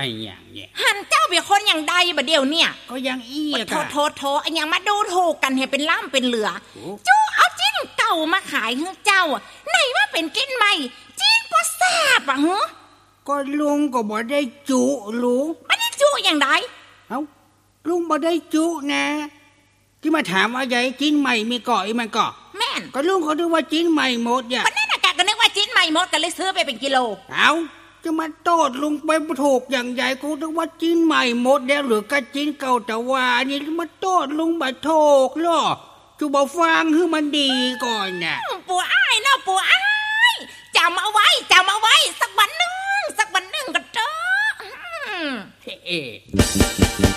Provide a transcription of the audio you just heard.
อ้อย่างเนี่ยหันเจ้าเป็นคนอย่างใดบ่เดียวเนี่ยก็ยังอี้อะค่ะโทอันยังมาดูถูกกันให้เป็นล่ำเป็นเหลือจู้เอาจิ้นเก่ามาขายให้เจ้าไหนว่าเป็นกินใหม่จิ้นบ่แซ่บอ่ะฮะก็ลุงก็บ่ได้จุลุงบ่ได้จุอย่างใดเอ้าลุงบ่ได้จุนะที่มาถามว่าใหญ่จิ้นใหม่มีก่ออีมันก่อแม่นก็ลุงเขาดูว่าจิ้นใหม่หมดอย่าปานนั้นน่ะกะก็นึกว่าจิ้นใหม่หมดก็เลยซื้อไปเป็นกิโลเอ้าจะมาโทษลุงไปถูกอย่างใหญ่กูนึกว่าจิ้นใหม่หมดแล้วหรือก็จิ้นเก่าแต่ว่าอันนี้มาโทษลุงบ่ถูกหรอจูบ่ฟังให้มันดีก่อนน่ะปู่อ้ายเนาะปู่อ้ายจำเอาไว้สักวันนึงก็เด้อ